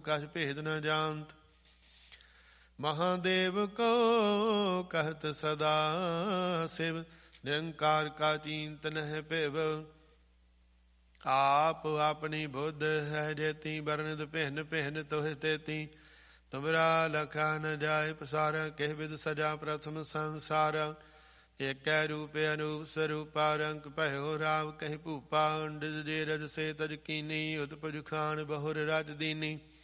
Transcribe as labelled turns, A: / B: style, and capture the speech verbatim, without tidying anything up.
A: कछ भेद न जानत। महादेव को कहत सदा शिव, निरंकार का चिंत नह पिव। आप अपनी बुद्ध है जेती, बरनद भिन्न भिन्न तोह तेती। तुमरा लखा न जाय पसारा, कह विद सजा प्रथम संसारा। एक रूप अनूप स्वरूपा, रंग पहो राव कह भूपा। अंडज जे रज से तज कीनी, उत्पज खान बहुर राज दीनी।